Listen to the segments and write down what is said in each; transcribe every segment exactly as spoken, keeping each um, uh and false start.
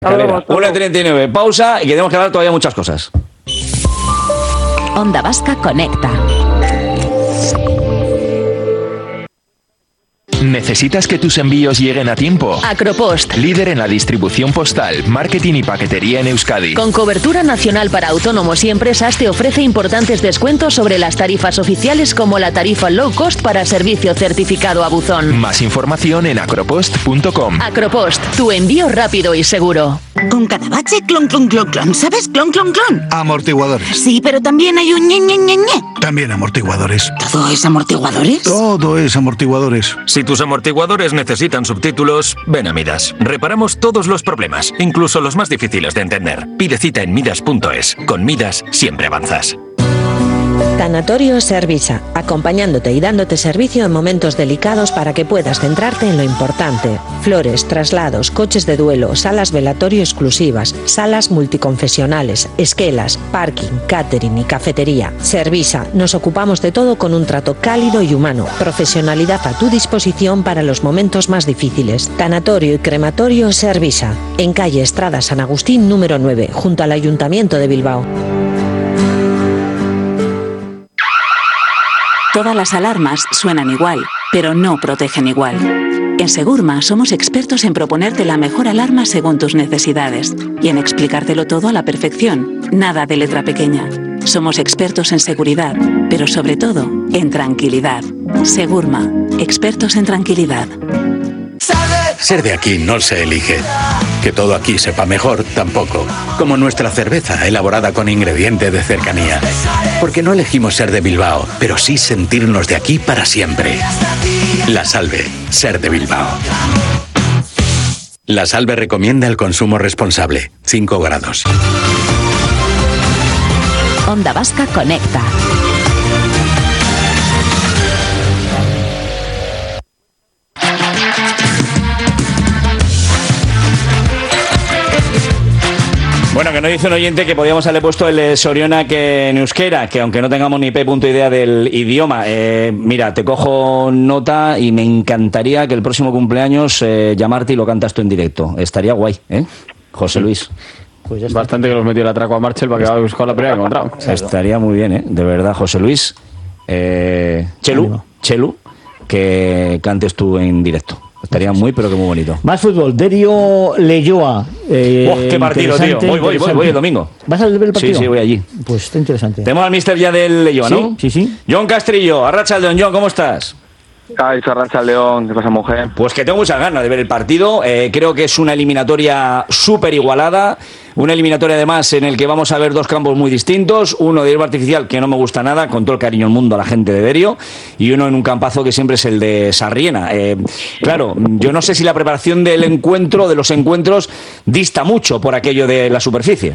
una treinta y nueve, pausa y que tenemos que hablar todavía muchas cosas. Onda Vasca Conecta. ¿Necesitas que tus envíos lleguen a tiempo? Acropost, líder en la distribución postal, marketing y paquetería en Euskadi. Con cobertura nacional para autónomos y empresas, te ofrece importantes descuentos sobre las tarifas oficiales, como la tarifa low cost para servicio certificado a buzón. Más información en acropost punto com. Acropost, tu envío rápido y seguro. Con cada bache, clon, clon, clon, clon. ¿Sabes? Clon, clon, clon. Amortiguadores. Sí, pero también hay un ñe, ñe, ñe, ñe. También amortiguadores. ¿Todo es amortiguadores? Todo es amortiguadores. Si tus amortiguadores necesitan subtítulos, ven a Midas. Reparamos todos los problemas, incluso los más difíciles de entender. Pide cita en midas punto es. Con Midas siempre avanzas. Tanatorio Servisa, acompañándote y dándote servicio en momentos delicados para que puedas centrarte en lo importante. Flores, traslados, coches de duelo, salas velatorio exclusivas, salas multiconfesionales, esquelas, parking, catering y cafetería. Servisa, nos ocupamos de todo con un trato cálido y humano. Profesionalidad a tu disposición para los momentos más difíciles. Tanatorio y crematorio Servisa, en calle Estrada San Agustín número nueve, junto al Ayuntamiento de Bilbao. Todas las alarmas suenan igual, pero no protegen igual. En Segurma somos expertos en proponerte la mejor alarma según tus necesidades y en explicártelo todo a la perfección, nada de letra pequeña. Somos expertos en seguridad, pero sobre todo en tranquilidad. Segurma, expertos en tranquilidad. Ser de aquí no se elige. Que todo aquí sepa mejor, tampoco. Como nuestra cerveza, elaborada con ingredientes de cercanía. Porque no elegimos ser de Bilbao, pero sí sentirnos de aquí para siempre. La Salve, ser de Bilbao. La Salve recomienda el consumo responsable. cinco grados. Onda Vasca Conecta. Bueno, que nos dice un oyente que podíamos haberle puesto el Soriona que en euskera, que aunque no tengamos ni p punto idea del idioma, eh, mira, te cojo nota y me encantaría que el próximo cumpleaños eh, llamarte y lo cantas tú en directo. Estaría guay, ¿eh? José Luis. Pues es bastante que los metió el atraco a Marchel para que vaya a buscar la primera que encontrado. Estaría muy bien, ¿eh? De verdad, José Luis. Eh, Chelu, Chelu, que cantes tú en directo. Estaría muy, pero que muy bonito. Más fútbol, Derio Leyoa. Eh, oh, ¡Qué partido, tío! Voy, voy, voy, voy el domingo. ¿Vas a ver el partido? Sí, sí, voy allí. Pues está interesante. Tenemos al míster ya del Leyoa, ¿Sí? ¿no? Sí, sí. John Castrillo, Arratsaldeon, John, ¿cómo estás? Ay, Arratsaldeon, ¿qué pasa, mujer? Pues que tengo muchas ganas de ver el partido. Eh, creo que es una eliminatoria súper igualada. Una eliminatoria, además, en el que vamos a ver dos campos muy distintos. Uno de hierba artificial, que no me gusta nada, con todo el cariño del mundo a la gente de Derio. Y uno en un campazo que siempre es el de Sarriena. Eh, claro, yo no sé si la preparación del encuentro, de los encuentros, dista mucho por aquello de la superficie.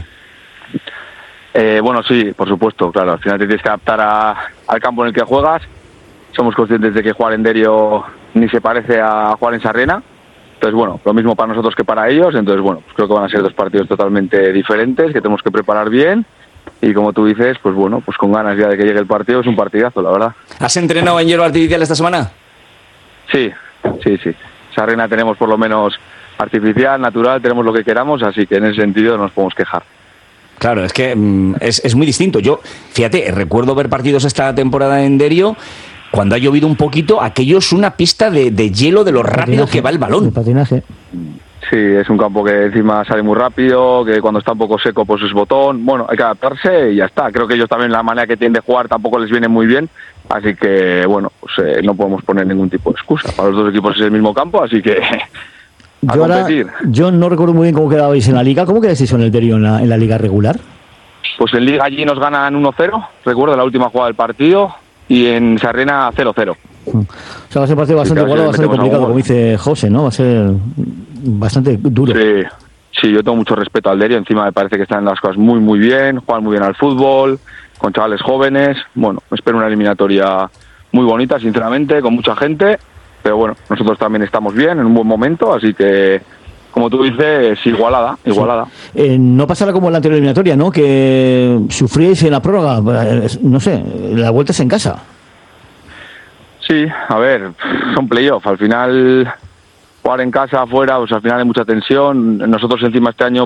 Eh, bueno, sí, por supuesto, claro. Al final te tienes que adaptar a, al campo en el que juegas. Somos conscientes de que jugar en Derio ni se parece a jugar en Sarriena. Entonces, bueno, lo mismo para nosotros que para ellos. Entonces, bueno, pues creo que van a ser dos partidos totalmente diferentes, que tenemos que preparar bien. Y como tú dices, pues bueno, pues con ganas ya de que llegue el partido. Es un partidazo, la verdad. ¿Has entrenado en hierba artificial esta semana? Sí, sí, sí. Sarriena tenemos por lo menos artificial, natural, tenemos lo que queramos, así que en ese sentido no nos podemos quejar. Claro, es que mm, es, es muy distinto. Yo, fíjate, recuerdo ver partidos esta temporada en Derio. Cuando ha llovido un poquito, aquello es una pista de, de hielo de lo rápido patinaje, que va el balón. De patinaje. Sí, es un campo que encima sale muy rápido, que cuando está un poco seco pues es botón. Bueno, hay que adaptarse y ya está. Creo que ellos también la manera que tienen de jugar tampoco les viene muy bien. Así que, bueno, pues eh, no podemos poner ningún tipo de excusa. Para los dos equipos es el mismo campo, así que a yo competir. Ahora, yo no recuerdo muy bien cómo quedabais en la Liga. ¿Cómo quedasteis en el Derio en la, en la Liga regular? Pues en Liga allí nos ganan uno cero, recuerdo la última jugada del partido. Y en Sarriena cero cero. O sea, va a ser un partido bastante igualado, bastante complicado, como dice José, ¿no? Va a ser bastante duro. Sí, sí, yo tengo mucho respeto al Derio. Encima me parece que están las cosas muy, muy bien. Juegan muy bien al fútbol, con chavales jóvenes. Bueno, espero una eliminatoria muy bonita, sinceramente, con mucha gente. Pero bueno, nosotros también estamos bien, en un buen momento, así que, como tú dices, igualada, igualada. Sí. Eh, no pasará como en la anterior eliminatoria, ¿no? Que sufríais en la prórroga, no sé, la vuelta es en casa. Sí, a ver, son playoffs. Al final, jugar en casa, afuera, pues al final hay mucha tensión. Nosotros encima este año